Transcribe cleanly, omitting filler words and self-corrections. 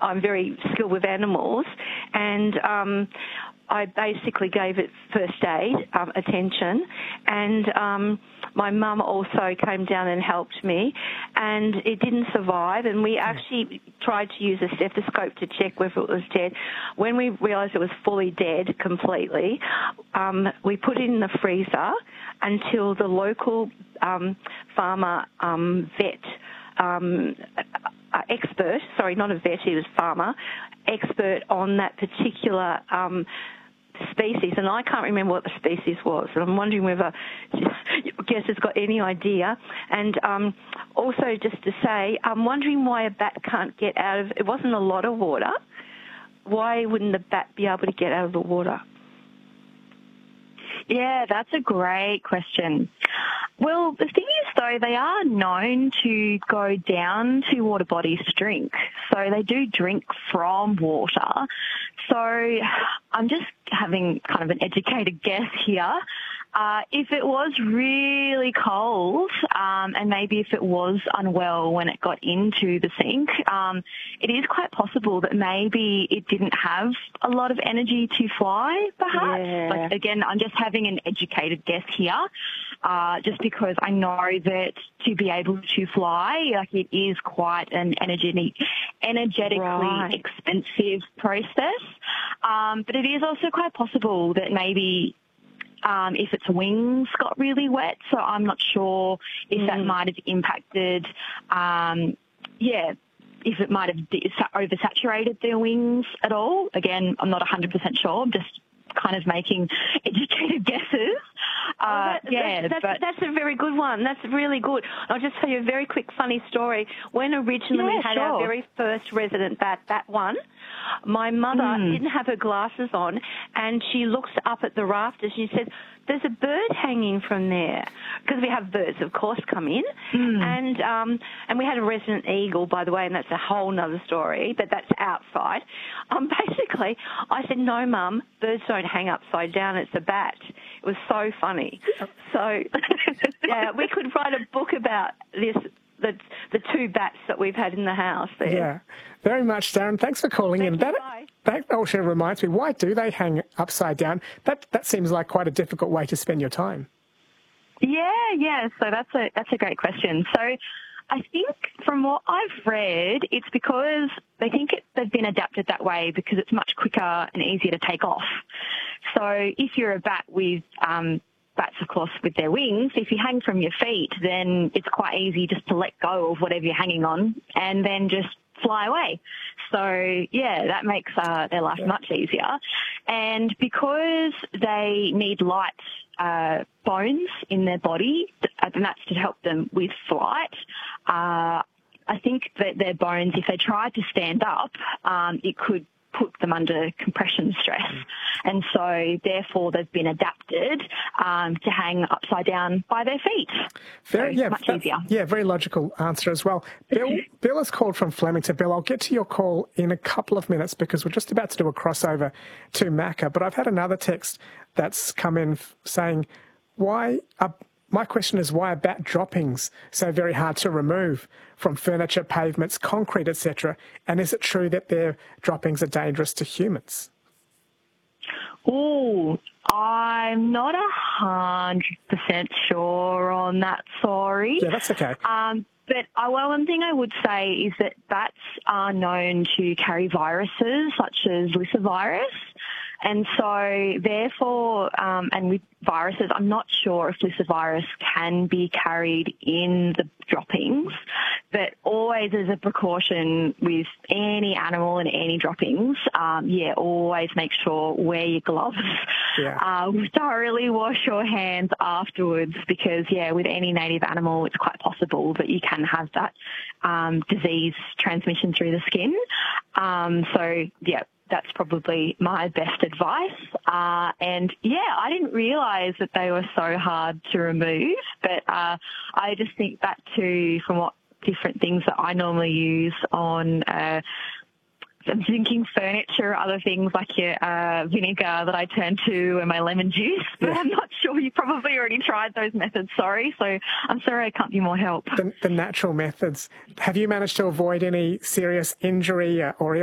I'm very skilled with animals, and I basically gave it first aid attention, and my mum also came down and helped me, and it didn't survive, and we actually tried to use a stethoscope to check whether it was dead. When we realised it was fully dead completely, we put it in the freezer until the local farmer vet expert, sorry, not a vet, he was farmer, expert on that particular species, and I can't remember what the species was, and I'm wondering whether Jess has got any idea. And also just to say, I'm wondering why a bat can't get out of, it wasn't a lot of water, why wouldn't the bat be able to get out of the water? Yeah, that's a great question. Well, the thing is, though, they are known to go down to water bodies to drink. So they do drink from water. So I'm just having kind of an educated guess here. If it was really cold, and maybe if it was unwell when it got into the sink, it is quite possible that maybe it didn't have a lot of energy to fly, perhaps. Yeah. Like, again, I'm just having an educated guess here, just because I know that to be able to fly, like, it is quite an energetically expensive process. But it is also quite possible that maybe if its wings got really wet, so I'm not sure if that might have impacted, if it might have oversaturated their wings at all. Again, I'm not 100% sure. I'm just kind of making educated guesses. That's a very good one. That's really good. I'll just tell you a very quick funny story. When originally we had our very first resident bat, that one, my mother didn't have her glasses on, and she looks up at the rafters and she said, "There's a bird hanging from there," because we have birds, of course, come in, and we had a resident eagle, by the way, and that's a whole nother story, but that's outside. Basically, I said, "No, Mum, birds don't hang upside down. It's a bat." It was so funny. So, yeah, we could write a book about this. The two bats that we've had in the house there. Yeah, very much, Darren. Thanks for calling in. That also reminds me, why do they hang upside down? That seems like quite a difficult way to spend your time. Yeah. So that's a great question. So I think from what I've read, it's because they think they've been adapted that way because it's much quicker and easier to take off. So if you're a bat with bats, of course, with their wings, if you hang from your feet, then it's quite easy just to let go of whatever you're hanging on and then just fly away. So, yeah, that makes their life much easier. And because they need light bones in their body, and that's to help them with flight, I think that their bones, if they tried to stand up, it could put them under compression stress. And so, therefore, they've been adapted to hang upside down by their feet. Much easier. Yeah, very logical answer as well. Bill has called from Flemington. Bill, I'll get to your call in a couple of minutes because we're just about to do a crossover to Macca. But I've had another text that's come in saying, my question is, why are bat droppings so very hard to remove from furniture, pavements, concrete, etc.? And is it true that their droppings are dangerous to humans? Oh, I'm not 100% sure on that, sorry. Yeah, that's okay. But one thing I would say is that bats are known to carry viruses such as lyssavirus. And so, therefore, and with viruses, I'm not sure if lyssavirus can be carried in the droppings, but always as a precaution with any animal and any droppings, always make sure wear your gloves. Yeah. Thoroughly wash your hands afterwards because, with any native animal, it's quite possible that you can have that disease transmission through the skin. That's probably my best advice. I didn't realise that they were so hard to remove, but I just think back to from what different things that I normally use on I'm thinking furniture, other things like your vinegar that I turn to and my lemon juice, but I'm not sure. You probably already tried those methods, sorry. So I'm sorry I can't be more help. The natural methods. Have you managed to avoid any serious injury or